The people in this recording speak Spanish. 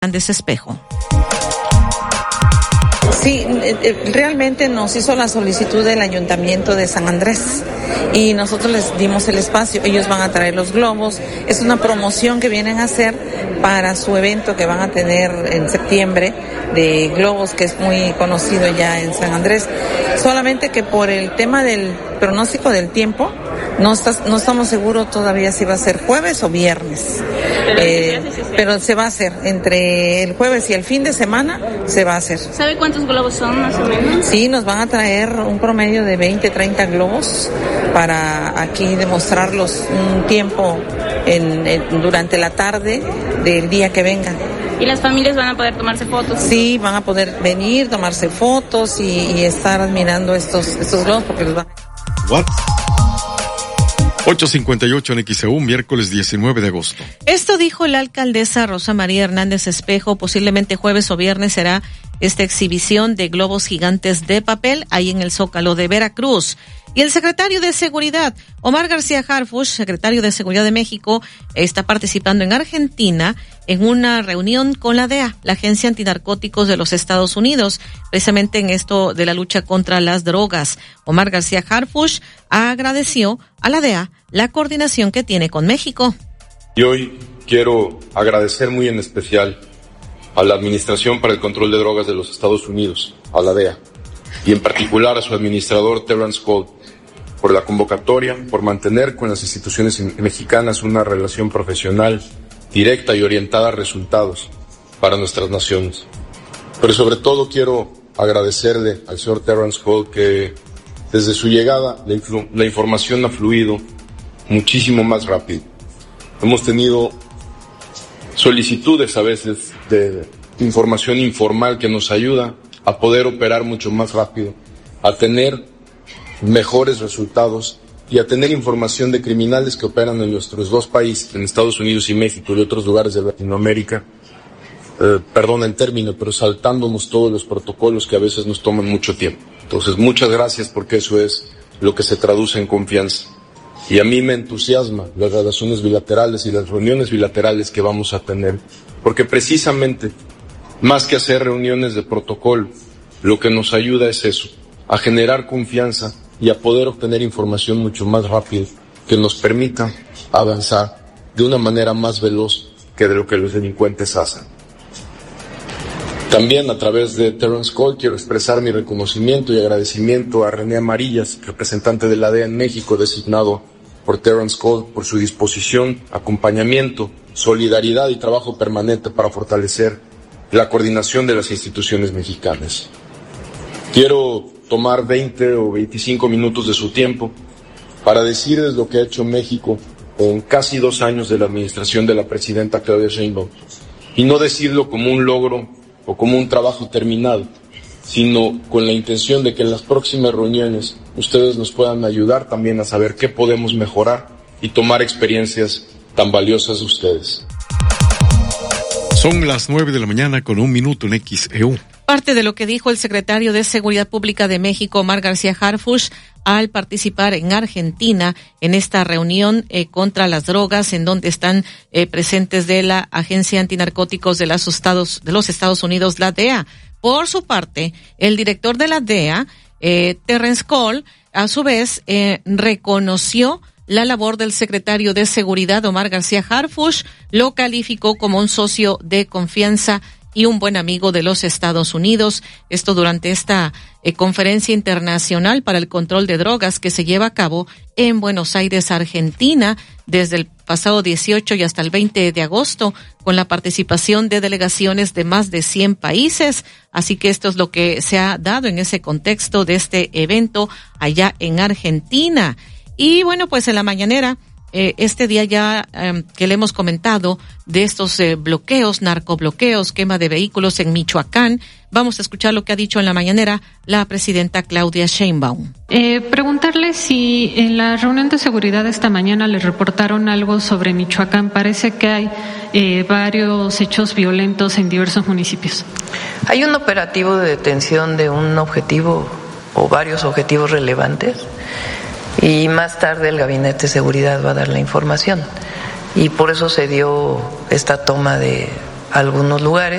Hernández Espejo. Sí, realmente nos hizo la solicitud del Ayuntamiento de San Andrés y nosotros les dimos el espacio. Ellos van a traer los globos. Es una promoción que vienen a hacer para su evento que van a tener en septiembre de globos, que es muy conocido ya en San Andrés. Solamente que por el tema del pronóstico del tiempo, no estamos seguros todavía si va a ser jueves o viernes. Pero se va a hacer entre el jueves y el fin de semana, se va a hacer. ¿Sabe cuántos globos son más o menos? Sí, nos van a traer un promedio de 20, 30 globos para aquí demostrarlos un tiempo durante la tarde del día que vengan. ¿Y las familias van a poder tomarse fotos? Sí, van a poder venir, tomarse fotos y estar admirando estos globos porque los van a... What? 8:58 en XEU, miércoles 19 de agosto. Esto dijo la alcaldesa Rosa María Hernández Espejo. Posiblemente jueves o viernes será esta exhibición de globos gigantes de papel ahí en el Zócalo de Veracruz. Y el secretario de Seguridad, Omar García Harfuch, secretario de Seguridad de México, está participando en Argentina en una reunión con la DEA, la Agencia Antinarcóticos de los Estados Unidos, precisamente en esto de la lucha contra las drogas. Omar García Harfuch agradeció a la DEA la coordinación que tiene con México. Y hoy quiero agradecer muy en especial a la Administración para el Control de Drogas de los Estados Unidos, a la DEA, y en particular a su administrador Terrence Cole, por la convocatoria, por mantener con las instituciones mexicanas una relación profesional, directa y orientada a resultados para nuestras naciones. Pero sobre todo quiero agradecerle al señor Terrence Cole que desde su llegada la información ha fluido muchísimo más rápido. Hemos tenido solicitudes a veces de información informal que nos ayuda a poder operar mucho más rápido, a tener mejores resultados y a tener información de criminales que operan en nuestros dos países, en Estados Unidos y México y otros lugares de Latinoamérica, perdón el término, pero saltándonos todos los protocolos que a veces nos toman mucho tiempo. Entonces, muchas gracias porque eso es lo que se traduce en confianza. Y a mí me entusiasma las relaciones bilaterales y las reuniones bilaterales que vamos a tener, porque precisamente, más que hacer reuniones de protocolo, lo que nos ayuda es eso, a generar confianza y a poder obtener información mucho más rápido que nos permita avanzar de una manera más veloz que de lo que los delincuentes hacen. También a través de Terrence Cole quiero expresar mi reconocimiento y agradecimiento a René Amarillas, representante de la DEA en México, designado por Terrence Cole, por su disposición, acompañamiento, solidaridad y trabajo permanente para fortalecer la coordinación de las instituciones mexicanas. Quiero tomar 20 o 25 minutos de su tiempo para decirles lo que ha hecho México en casi 2 años de la administración de la presidenta Claudia Sheinbaum, y no decirlo como un logro o como un trabajo terminado, sino con la intención de que en las próximas reuniones ustedes nos puedan ayudar también a saber qué podemos mejorar y tomar experiencias tan valiosas de ustedes. Son las 9 de la mañana con 1 minuto en XEU. Parte de lo que dijo el secretario de Seguridad Pública de México, Omar García Harfuch, al participar en Argentina en esta reunión contra las drogas, en donde están presentes de la Agencia Antinarcóticos de los Estados Unidos, la DEA. Por su parte, el director de la DEA, Terrence Cole, a su vez, reconoció la labor del secretario de Seguridad, Omar García Harfuch, lo calificó como un socio de confianza y un buen amigo de los Estados Unidos. Esto durante esta conferencia internacional para el control de drogas que se lleva a cabo en Buenos Aires, Argentina, desde el pasado 18 y hasta el 20 de agosto, con la participación de delegaciones de más de 100 países. Así que esto es lo que se ha dado en ese contexto de este evento allá en Argentina. Y bueno, pues en la mañanera, este día ya que le hemos comentado de estos bloqueos, narcobloqueos, quema de vehículos en Michoacán, vamos a escuchar lo que ha dicho en la mañanera la presidenta Claudia Sheinbaum. Preguntarle si en la reunión de seguridad esta mañana les reportaron algo sobre Michoacán. Parece que hay varios hechos violentos en diversos municipios. Hay un operativo de detención de un objetivo o varios objetivos relevantes. Y más tarde el Gabinete de Seguridad va a dar la información. Y por eso se dio esta toma de algunos lugares.